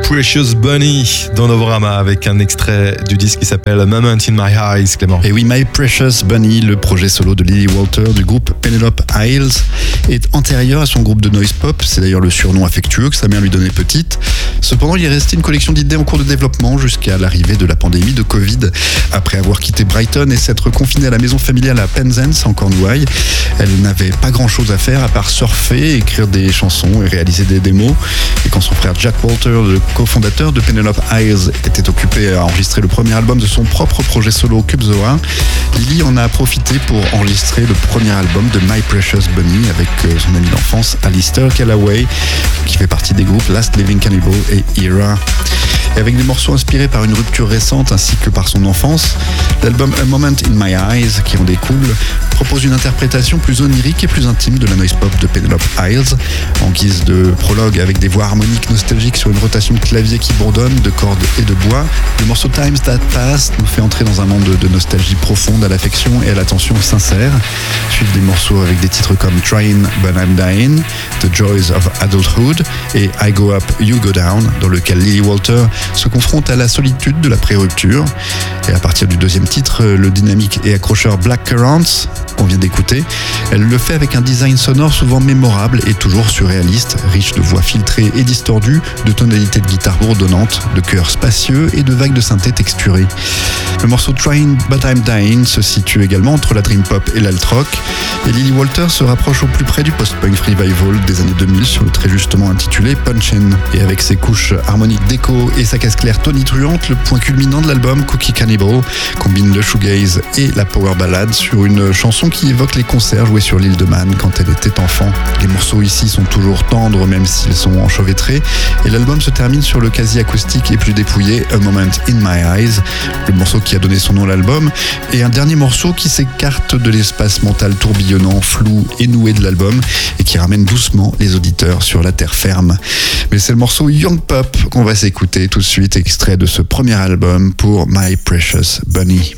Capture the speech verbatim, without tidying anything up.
Precious Bunny dans Novorama avec un extrait du disque qui s'appelle Moment in My Eyes, Clément. Et oui, My Precious Bunny, le projet solo de Lily Walter du groupe Penelope Isles, est antérieur à son groupe de noise pop. C'est d'ailleurs le surnom affectueux que sa mère lui donnait petite. Cependant, il est resté une collection d'idées en cours de développement jusqu'à l'arrivée de la pandémie de Covid. Après avoir quitté Brighton et s'être confinée à la maison familiale à Penzance en Cornouailles, elle n'avait pas grand chose à faire à part surfer, écrire des chansons et réaliser des démos. Et quand son frère Jack Walter, le cofondateur de Penelope Isles, était occupé à enregistrer le premier album de son propre projet solo Cube Zoa, Lily en a profité pour enregistrer le premier album de My Precious Bunny avec son ami d'enfance Alistair Callaway, qui fait partie des groupes Last Living Cannibal et Era. Et avec des morceaux inspirés par une rupture récente ainsi que par son enfance, l'album A Moment in My Eyes, qui en découle, propose une interprétation plus onirique et plus intime de la noise pop de Penelope Isles, en guise de prologue avec des voix harmoniques nostalgiques sur une rotation de clavier qui bourdonne, de cordes et de bois. Le morceau Times That Passed nous fait entrer dans un monde de nostalgie profonde, à l'affection et à l'attention sincère. Suivent des morceaux avec des titres comme Trying But I'm Dying, The Joys of Adulthood et I Go Up, You Go Down, dans lequel Lily Walter se confronte à la solitude de la pré-rupture. Et à partir du deuxième titre, le dynamique et accrocheur Black Currants, qu'on vient d'écouter, elle le fait avec un design sonore souvent mémorable et toujours surréaliste, riche de voix filtrées et distordues, de tonalités de guitare bourdonnantes, de chœurs spacieux et de vagues de synthé texturées. Le morceau Trying But I'm Dying se situe également entre la dream pop et l'alt-rock, et Lily Walter se rapproche au plus près du post-punk revival des années deux mille sur le très justement intitulé Punchin'. Et avec ses couches harmoniques déco et sa caisse claire tonitruante, le point culminant de l'album Cookie Cannibal combine le shoegaze et la power ballad sur une chanson qui évoque les concerts joués sur l'île de Man quand elle était enfant. Les morceaux ici sont toujours tendres même s'ils sont enchevêtrés, et l'album se termine sur le quasi-acoustique et plus dépouillé A Moment in My Eyes, le morceau qui a donné son nom à l'album, et un dernier morceau qui s'écarte de l'espace mental tourbillonnant, flou et noué de l'album et qui ramène doucement les auditeurs sur la terre ferme. Mais c'est le morceau Young Pop qu'on va s'écouter tout de suite, extrait de ce premier album pour My Precious Bunny.